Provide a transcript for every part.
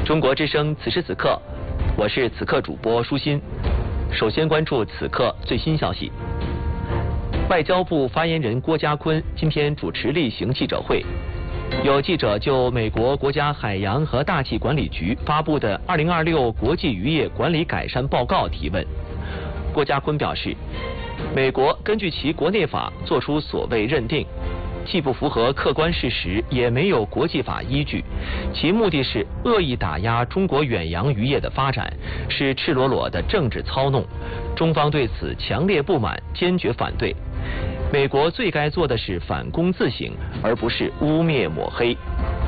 中国之声此时此刻，我是此刻主播舒心。首先关注此刻最新消息。外交部发言人郭家坤今天主持例行记者会，有记者就美国国家海洋和大气管理局发布的2026国际渔业管理改善报告提问。郭家坤表示，美国根据其国内法作出所谓认定，既不符合客观事实，也没有国际法依据，其目的是恶意打压中国远洋渔业的发展，是赤裸裸的政治操弄。中方对此强烈不满，坚决反对。美国最该做的是反躬自省，而不是污蔑抹黑。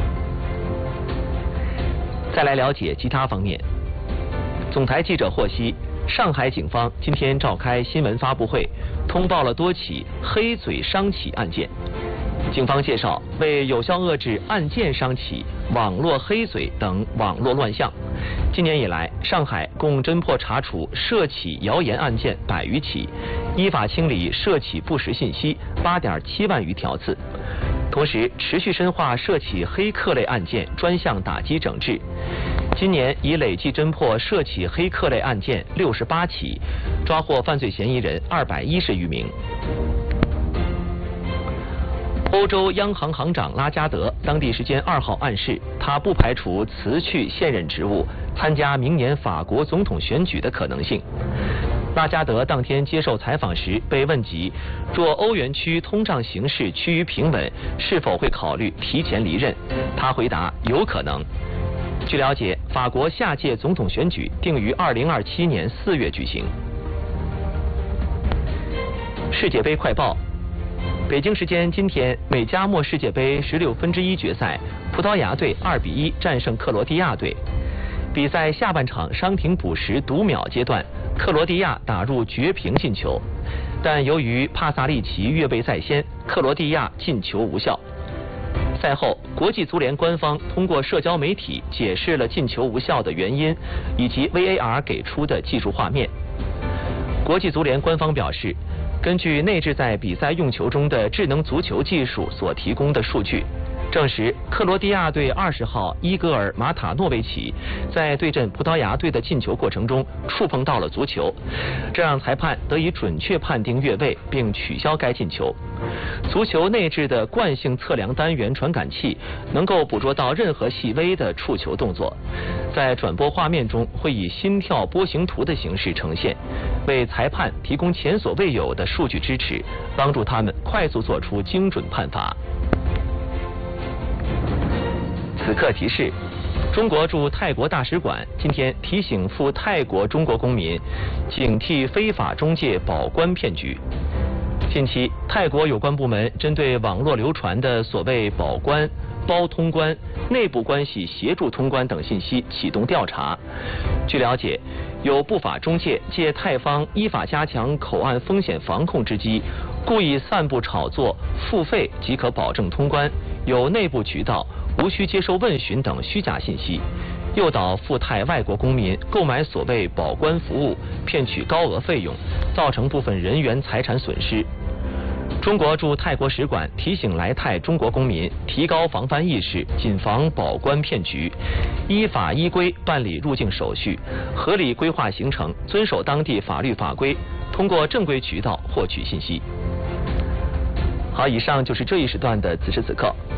再来了解其他方面。总台记者获悉，上海警方今天召开新闻发布会，通报了多起黑嘴商企案件。警方介绍，为有效遏制案件商企、网络黑嘴等网络乱象，今年以来，上海共侦破查处涉企谣言案件100余起，依法清理涉企不实信息8.7万余条次。同时，持续深化涉企黑客类案件专项打击整治。今年已累计侦破涉企黑客类案件68起，抓获犯罪嫌疑人210余名。欧洲央行行长拉加德当地时间2号暗示，他不排除辞去现任职务，参加明年法国总统选举的可能性。拉加德当天接受采访时被问及，若欧元区通胀形势趋于平稳，是否会考虑提前离任？他回答：有可能。据了解，法国下届总统选举定于2027年4月举行。世界杯快报。北京时间今天，美加墨世界杯16分之一决赛，葡萄牙队2比1战胜克罗地亚队。比赛下半场伤停补时读秒阶段，克罗地亚打入绝平进球，但由于帕萨利奇越位在先，克罗地亚进球无效。赛后，国际足联官方通过社交媒体解释了进球无效的原因，以及 VAR 给出的技术画面。国际足联官方表示，根据内置在比赛用球中的智能足球技术所提供的数据，证实克罗地亚队20号伊戈尔·马塔诺维奇在对阵葡萄牙队的进球过程中触碰到了足球，这让裁判得以准确判定越位并取消该进球。足球内置的惯性测量单元传感器能够捕捉到任何细微的触球动作，在转播画面中会以心跳波形图的形式呈现，为裁判提供前所未有的数据支持，帮助他们快速做出精准判罚。此刻提示：中国驻泰国大使馆今天提醒赴泰国中国公民警惕非法中介保关骗局。近期，泰国有关部门针对网络流传的所谓保关、包通关、内部关系协助通关等信息启动调查。据了解，有不法中介借泰方依法加强口岸风险防控之机，故意散布炒作付费即可保证通关、有内部渠道、无需接受问询等虚假信息，诱导赴泰外国公民购买所谓保关服务，骗取高额费用，造成部分人员财产损失。中国驻泰国使馆提醒来泰中国公民提高防范意识，谨防保关骗局，依法依规办理入境手续，合理规划行程，遵守当地法律法规，通过正规渠道获取信息。好，以上就是这一时段的此时此刻。